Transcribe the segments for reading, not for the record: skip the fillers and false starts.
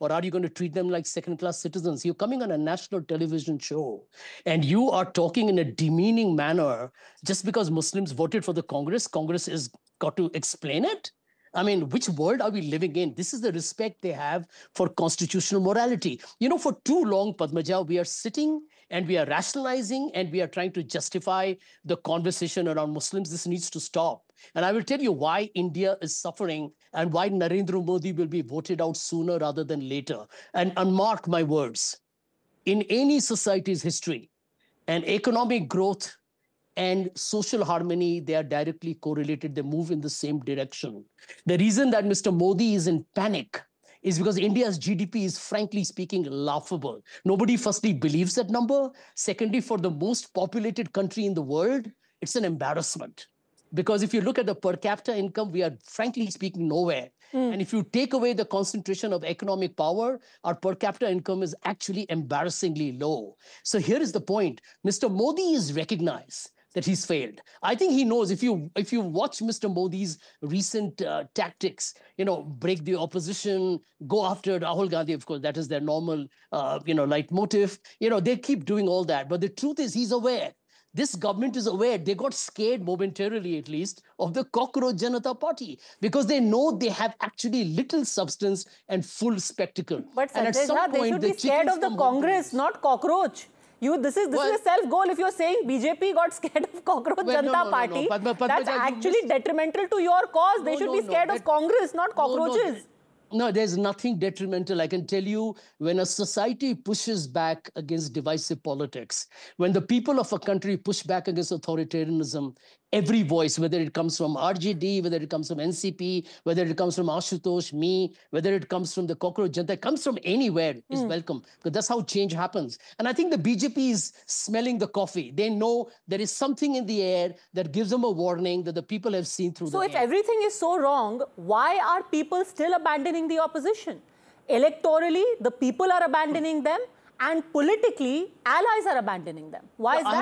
or are you going to treat them like second-class citizens? You're coming on a national television show and you are talking in a demeaning manner just because Muslims voted for the Congress. Congress has got to explain it. I mean, which world are we living in? This is the respect they have for constitutional morality. You know, for too long, Padmaja, we are sitting and we are rationalizing and we are trying to justify the conversation around Muslims. This needs to stop. And I will tell you why India is suffering and why Narendra Modi will be voted out sooner rather than later. And mark my words, in any society's history, and economic growth and social harmony, they are directly correlated. They move in the same direction. The reason that Mr. Modi is in panic is because India's GDP is, frankly speaking, laughable. Nobody, firstly, believes that number. Secondly, for the most populated country in the world, it's an embarrassment. Because if you look at the per capita income, we are, frankly speaking, nowhere. And if you take away the concentration of economic power, our per capita income is actually embarrassingly low. So here is the point. Mr. Modi is recognized that he's failed. I think he knows. If you watch Mr. Modi's recent tactics, break the opposition, go after Rahul Gandhi, of course, that is their normal, leitmotif. They keep doing all that. But the truth is, he's aware. This government is aware. They got scared momentarily, at least, of the cockroach Janata Party because they know they have actually little substance and full spectacle. But Sanjay Jha, they should be scared of the Congress, not cockroach. This is a self-goal. If you're saying BJP got scared of cockroach Janata Party, that's actually detrimental to your cause. They should be scared of Congress, not cockroaches. No, there's nothing detrimental. I can tell you, when a society pushes back against divisive politics, when the people of a country push back against authoritarianism, every voice, whether it comes from RJD, whether it comes from NCP, whether it comes from Ashutosh, me, whether it comes from the cockroach Janata, comes from anywhere, is welcome. Because that's how change happens. And I think the BJP is smelling the coffee. They know there is something in the air that gives them a warning that the people have seen through the air. So if everything is so wrong, why are people still abandoning the opposition? Electorally, the people are abandoning them, and politically, allies are abandoning them. Why is that?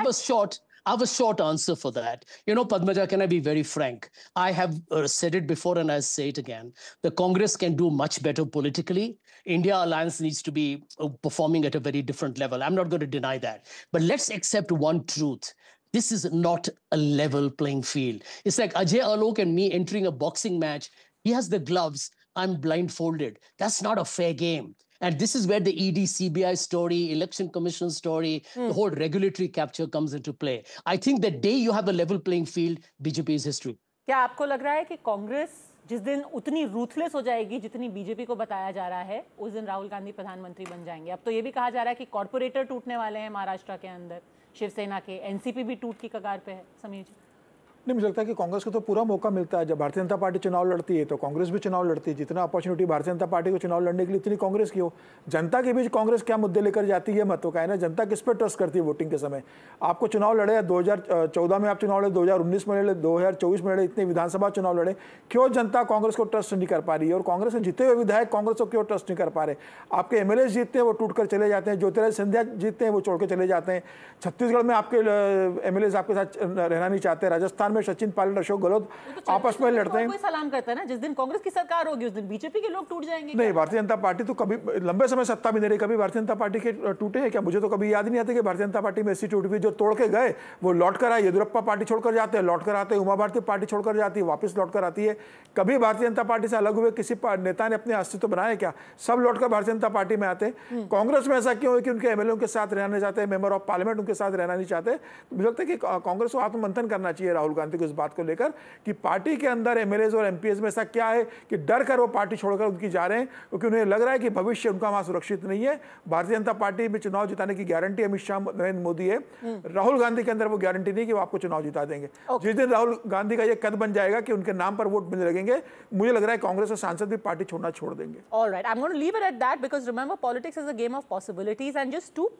I have a short answer for that. Padmaja, can I be very frank? I have said it before and I'll say it again. The Congress can do much better politically. India Alliance needs to be performing at a very different level. I'm not going to deny that. But let's accept one truth. This is not a level playing field. It's like Ajay Alok and me entering a boxing match. He has the gloves. I'm blindfolded. That's not a fair game. And this is where the ED, CBI story, Election Commission story, the whole regulatory capture comes into play. I think the day you have a level playing field, BJP is history. क्या आपको लग रहा है कि कांग्रेस जिस दिन उतनी ruthless हो जाएगी जितनी बीजेपी को बताया जा रहा है, उस दिन राहुल गांधी प्रधानमंत्री बन जाएंगे? अब तो ये भी कहा जा रहा है कि कॉर्पोरेटर टूटने वाले हैं महाराष्ट्र के अंदर, शिवसेना के, एनसीपी भी टूट की कगार पे है। समीर जी, नहीं, मुझे लगता है कि कांग्रेस को तो पूरा मौका मिलता है। जब भारतीय जनता पार्टी चुनाव लड़ती है तो कांग्रेस भी चुनाव लड़ती है। जितना अपॉर्चुनिटी भारतीय जनता पार्टी को चुनाव लड़ने के लिए इतनी कांग्रेस की हो। जनता के बीच कांग्रेस क्या मुद्दे लेकर जाती है महत्व का है ना। जनता किस पर ट्रस्ट करती है वोटिंग के समय? आपको चुनाव लड़े 2014 में, आप चुनाव लड़े 2019 में लड़े, 2024 में लड़े, इतने विधानसभा चुनाव लड़े, क्यों जनता कांग्रेस को ट्रस्ट नहीं कर पा रही है? और कांग्रेस में जीते हुए विधायक कांग्रेस को क्यों ट्रस्ट नहीं कर पा रहे? आपके एमएलए जीतते हैं वो टूट कर चले जाते हैं, ज्योतिरादित्य सिंधिया जीतते हैं वो छोड़ के चले जाते हैं। छत्तीसगढ़ में आपके एमएलए आपके साथ रहना नहीं चाहते। राजस्थान में सचिन पायलट, अशोक गहलोत आपस में लड़ते हैं। कोई सलाम करता है ना, जिस दिन कांग्रेस की सरकार होगी उस दिन बीजेपी के लोग टूट जाएंगे। नहीं, भारतीय जनता पार्टी तो कभी लंबे समय सत्ता भी नहीं रही। कभी भारतीय जनता पार्टी के टूटे हैं क्या? मुझे तो कभी याद नहीं आता कि भारतीय जनता पार्टी में ऐसी टूट हुई। जो तोड़ के गए वो लौट कर आए। येदियुरप्पा पार्टी छोड़कर जाते हैं, लौट कर आते हैं। उमा भारती पार्टी छोड़कर जाती है, वापस लौट कर आती है। कभी भारतीय जनता पार्टी से अलग हुए किसी नेता ने अपने अस्तित्व बनाया क्या? सब लौटकर भारतीय जनता पार्टी में आते हैं। कांग्रेस में ऐसा क्यों है कि उनके एमएलए के साथ रहना नहीं चाहते, मेंबर ऑफ पार्लियामेंट उनके साथ रहना नहीं चाहते? मुझे लगता है कि कांग्रेस को आत्ममंथन करना चाहिए राहुल गांधी को इस बात को लेकर कि पार्टी के अंदर एमएलएज और एमपीएस में ऐसा क्या है कि डर कर वो पार्टी छोड़कर उनकी जा रहे हैं, क्योंकि उन्हें लग रहा है कि भविष्य उनका वहां सुरक्षित नहीं है। भारतीय जनता पार्टी में चुनाव जिताने की गारंटी अमित शाह, नरेंद्र मोदी है। राहुल गांधी के अंदर वो गारंटी नहीं कि वो आपको चुनाव जिता देंगे। जिस दिन राहुल गांधी का ये कद बन जाएगा कि उनके नाम पर वोट मिलने लगेंगे, मुझे लग रहा है कांग्रेस और सांसद भी पार्टी छोड़ना छोड़ देंगे। All right, I'm going to leave it at that because remember, politics is a game of possibilities, and just two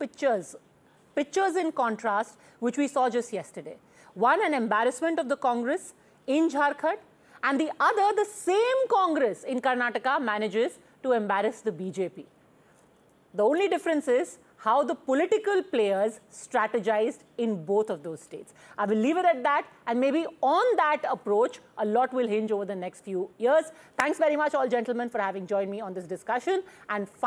pictures in contrast, which we saw just yesterday. One, an embarrassment of the Congress in Jharkhand, and the other, the same Congress in Karnataka manages to embarrass the BJP. The only difference is how the political players strategized in both of those states. I will leave it at that, and maybe on that approach, a lot will hinge over the next few years. Thanks very much, all gentlemen, for having joined me on this discussion. And